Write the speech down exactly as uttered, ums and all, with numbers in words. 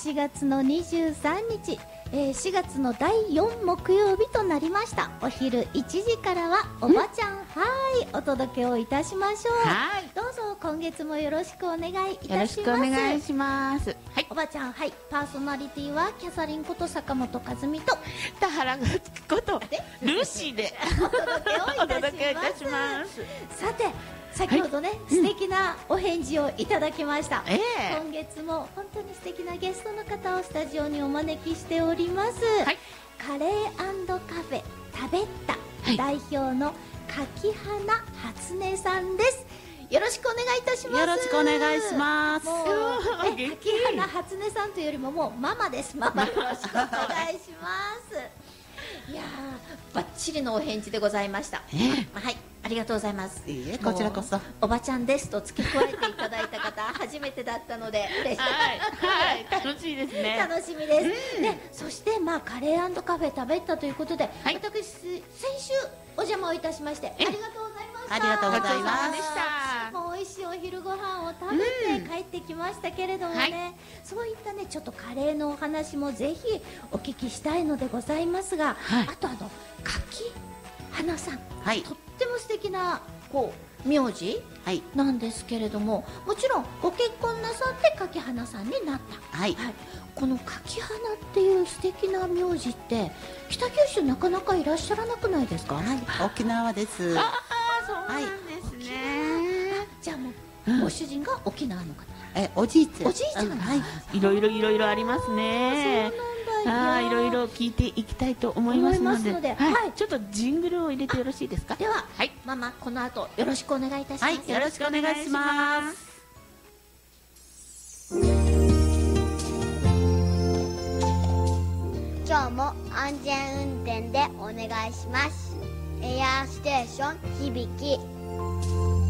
しがつのにじゅうさんにち、えー、しがつのだいよん木曜日となりました。お昼いちじからはおばちゃんはいお届けをいたしましょう。 はい、 どうぞ今月もよろしくお願いいたします。 よろしくお願いします。 はい、おばちゃんはいパーソナリティはキャサリンこと坂本和美と田原ことルーシーでお届けをいたします。さて先ほどね、はい、素敵なお返事をいただきました、 えー、 今月も本当に素敵なゲストの方をスタジオにお招きしております、はい、カレー&カフェ食べった、はい、代表の柿花初音さんです。よろしくお願いいたします。 よろしくお願いします。 もう柿花初音さんというよりももうママです。ママよろしくお願いしますいやーバッチリのお返事でございました、えー、はいありがとうございます、 えー、こちらこそおばちゃんですと付け加えていただいた方初めてだったので嬉しい、 はいはい、楽しいですね。 楽しみです、うん、ね、そしてまあカレー&カフェ食べたということで、はい、私先週お邪魔をいたしましてありがとうございました。 ありがとうございました。 もう美味しいお昼ご飯を食べて帰ってきましたけれどもね、うんはい、そういったねちょっとカレーのお話もぜひお聞きしたいのでございますが、はい、あとあの柿花さん、はい、とっても素敵なこう名字、はい、なんですけれども、もちろんご結婚なさって柿花さんになった、はいはい、この柿花っていう素敵な名字って北九州なかなかいらっしゃらなくないですか？はい、 沖縄です。 ああ、そうなんですね、はい、じゃあもう、うん、ご主人が沖縄の方、 えおじいちゃん、 おじいちゃん、 はい、いろいろいろいろありますね。あ、いろいろ聞いていきたいと思いますので、のではいはい、ちょっとジングルを入れてよろしいですか？ では、はい、ママこの後よろしくお願いいたします。 はい、よろしくお願いします。 今日も安全運転でお願いします。エアーステーション響き。